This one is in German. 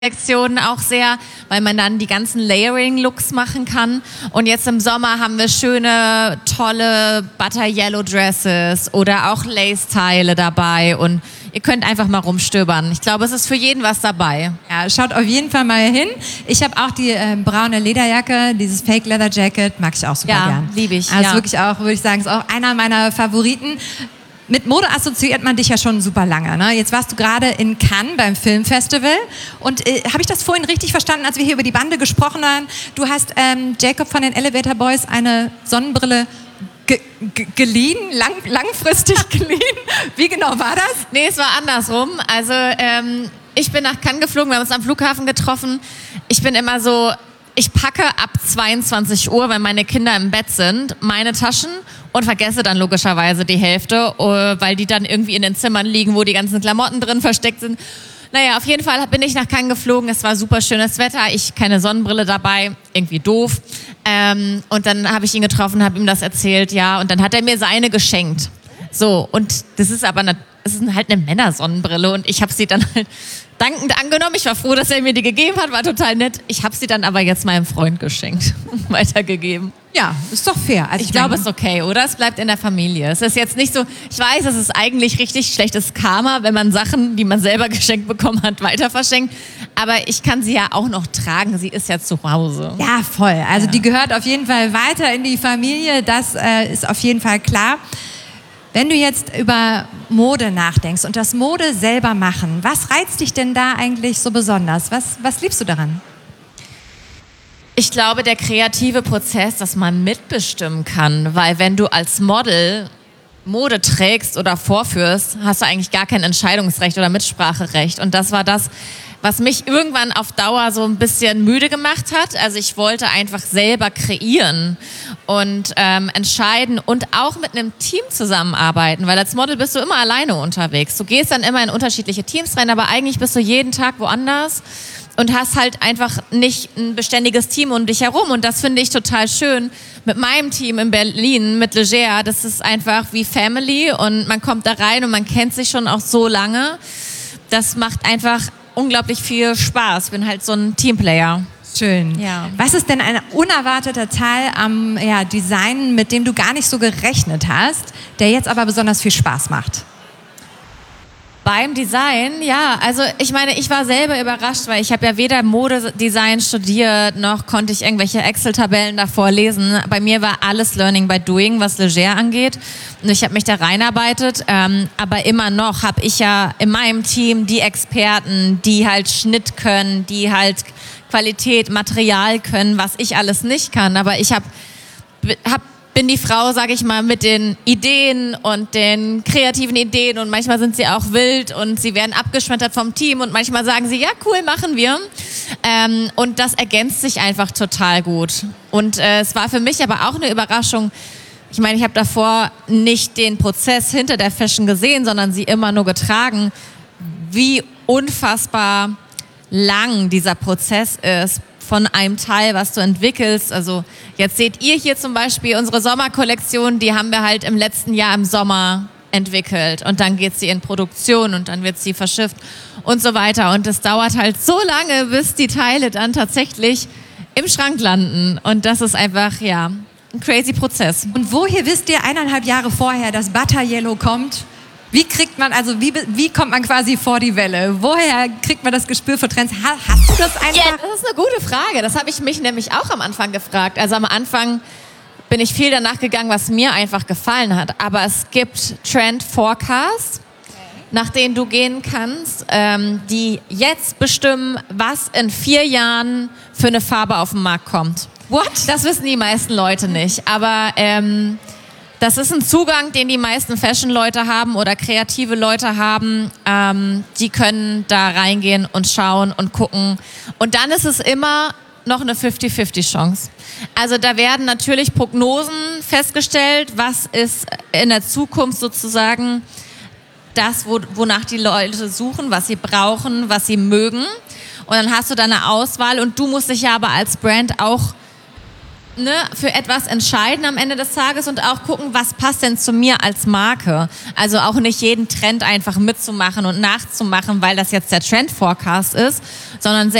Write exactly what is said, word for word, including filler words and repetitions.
Kollektionen auch sehr, weil man dann die ganzen Layering-Looks machen kann. Und jetzt im Sommer haben wir schöne, tolle Butter Yellow Dresses oder auch Lace-Teile dabei. Und ihr könnt einfach mal rumstöbern. Ich glaube, es ist für jeden was dabei. Ja, schaut auf jeden Fall mal hin. Ich habe auch die äh, braune Lederjacke, dieses Fake Leather Jacket, mag ich auch super ja, gern. Liebe ich. Also ja. wirklich auch, würde ich sagen, ist auch einer meiner Favoriten. Mit Mode assoziiert man dich ja schon super lange. Ne? Jetzt warst du gerade in Cannes beim Filmfestival und äh, habe ich das vorhin richtig verstanden, als wir hier über die Bande gesprochen haben? Du hast ähm, Jacob von den Elevator Boys eine Sonnenbrille ge ge geliehen, lang langfristig geliehen. Wie genau war das? Nee, es war andersrum. Also ähm, ich bin nach Cannes geflogen, wir haben uns am Flughafen getroffen. Ich bin immer so... Ich packe ab zweiundzwanzig Uhr, wenn meine Kinder im Bett sind, meine Taschen und vergesse dann logischerweise die Hälfte, weil die dann irgendwie in den Zimmern liegen, wo die ganzen Klamotten drin versteckt sind. Naja, auf jeden Fall bin ich nach Cannes geflogen. Es war super schönes Wetter. Ich keine Sonnenbrille dabei, irgendwie doof. Ähm, und dann habe ich ihn getroffen, habe ihm das erzählt, ja. Und dann hat er mir seine geschenkt. So, und das ist aber eine, das ist halt eine Männersonnenbrille und ich habe sie dann halt dankend angenommen. Ich war froh, dass er mir die gegeben hat, war total nett. Ich habe sie dann aber jetzt meinem Freund geschenkt und weitergegeben. Ja, ist doch fair. Also ich ich glaube, es ist okay, oder? Es bleibt in der Familie. Es ist jetzt nicht so, ich weiß, es ist eigentlich richtig schlechtes Karma, wenn man Sachen, die man selber geschenkt bekommen hat, weiter verschenkt. Aber ich kann sie ja auch noch tragen. Sie ist ja zu Hause. Ja, voll. Also ja. Die gehört auf jeden Fall weiter in die Familie. Das äh, ist auf jeden Fall klar. Wenn du jetzt über Mode nachdenkst und das Mode selber machen, was reizt dich denn da eigentlich so besonders? Was, was liebst du daran? Ich glaube, der kreative Prozess, dass man mitbestimmen kann, weil wenn du als Model Mode trägst oder vorführst, hast du eigentlich gar kein Entscheidungsrecht oder Mitspracherecht. Und das war das, was mich irgendwann auf Dauer so ein bisschen müde gemacht hat. Also ich wollte einfach selber kreieren und ähm, entscheiden und auch mit einem Team zusammenarbeiten, weil als Model bist du immer alleine unterwegs. Du gehst dann immer in unterschiedliche Teams rein, aber eigentlich bist du jeden Tag woanders und hast halt einfach nicht ein beständiges Team um dich herum. Und das finde ich total schön. Mit meinem Team in Berlin, mit Leger, das ist einfach wie Family und man kommt da rein und man kennt sich schon auch so lange. Das macht einfach unglaublich viel Spaß. Ich bin halt so ein Teamplayer. Schön. Ja. Was ist denn ein unerwarteter Teil am ja, Design, mit dem du gar nicht so gerechnet hast, der jetzt aber besonders viel Spaß macht? Beim Design, ja, also ich meine, ich war selber überrascht, weil ich habe ja weder Modedesign studiert, noch konnte ich irgendwelche Excel-Tabellen davor lesen. Bei mir war alles Learning by Doing, was Leger angeht. Und ich habe mich da reinarbeitet, ähm, aber immer noch habe ich ja in meinem Team die Experten, die halt Schnitt können, die halt Qualität, Material können, was ich alles nicht kann. Aber ich habe hab bin die Frau, sage ich mal, mit den Ideen und den kreativen Ideen und manchmal sind sie auch wild und sie werden abgeschmettert vom Team und manchmal sagen sie, ja cool, machen wir. Ähm, und das ergänzt sich einfach total gut. Und äh, es war für mich aber auch eine Überraschung. Ich meine, ich habe davor nicht den Prozess hinter der Fashion gesehen, sondern sie immer nur getragen, wie unfassbar lang dieser Prozess ist von einem Teil, was du entwickelst. Also jetzt seht ihr hier zum Beispiel unsere Sommerkollektion, die haben wir halt im letzten Jahr im Sommer entwickelt und dann geht sie in Produktion und dann wird sie verschifft und so weiter. Und es dauert halt so lange, bis die Teile dann tatsächlich im Schrank landen und das ist einfach, ja, ein crazy Prozess. Und woher wisst ihr eineinhalb Jahre vorher, dass Butter Yellow kommt? Wie kriegt man, also wie, wie kommt man quasi vor die Welle? Woher kriegt man das Gespür für Trends? Hast du das einfach? Ja, das ist eine gute Frage. Das habe ich mich nämlich auch am Anfang gefragt. Also am Anfang bin ich viel danach gegangen, was mir einfach gefallen hat. Aber es gibt Trend Forecasts, nach denen du gehen kannst, ähm, die jetzt bestimmen, was in vier Jahren für eine Farbe auf den Markt kommt. What? Das wissen die meisten Leute nicht. Aber ähm, das ist ein Zugang, den die meisten Fashion-Leute haben oder kreative Leute haben. Ähm, die können da reingehen und schauen und gucken. Und dann ist es immer noch eine fünfzig fünfzig Chance. Also da werden natürlich Prognosen festgestellt, was ist in der Zukunft sozusagen das, wo, wonach die Leute suchen, was sie brauchen, was sie mögen. Und dann hast du da eine Auswahl und du musst dich ja aber als Brand auch ne, für etwas entscheiden am Ende des Tages und auch gucken, was passt denn zu mir als Marke. Also auch nicht jeden Trend einfach mitzumachen und nachzumachen, weil das jetzt der Trend-Forecast ist, sondern